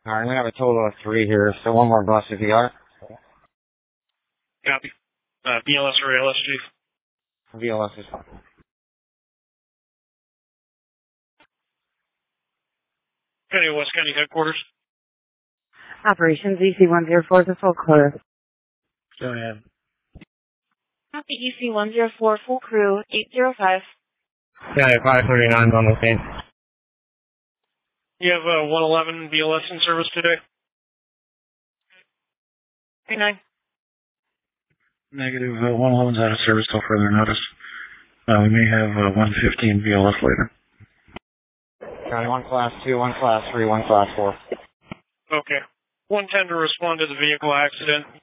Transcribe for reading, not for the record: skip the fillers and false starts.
Alright, I'm gonna have a total of 3 here, so one more bus if you are. Copy. BLS or ALS, Chief? VLS is fine. County West County Headquarters. Operations EC104 is full clear. Go ahead. Copy EC104, full crew, 805. Yeah, 539 on the same. You have 111 BLS in service today? 39. Negative, 111's out of service till further notice. We may have 115 BLS later. County 1 Class 2, 1 Class 3, 1 Class 4. Okay. 110 to respond to the vehicle accident.